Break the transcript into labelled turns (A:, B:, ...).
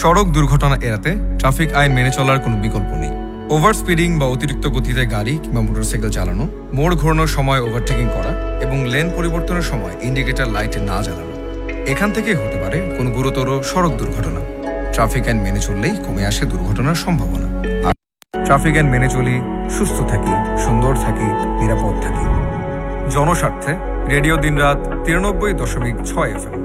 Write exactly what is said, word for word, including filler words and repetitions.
A: সড়ক দুর্ঘটনা এড়াতে ট্রাফিক আইন মেনে চলার কোনো বিকল্প নেই। ওভার স্পিডিং বা অতিরিক্ত গতিতে গাড়ি কিংবা মোটরসাইকেল চালানো, মোড় ঘোরানোর সময় ওভারটেকিং করা এবং লেন পরিবর্তনের সময় ইন্ডিকেটর লাইটে না জ্বালানো, এখান থেকেই হতে পারে কোনো গুরুতর সড়ক দুর্ঘটনা। ট্রাফিক আইন মেনে চললেই কমে আসে দুর্ঘটনার সম্ভাবনা। আর ট্রাফিক আইন মেনে চলি, সুস্থ থাকি, সুন্দর থাকি, নিরাপদ থাকি। জনস্বার্থে রেডিও দিনরাত তিরানব্বই দশমিক ছয় এফ এম।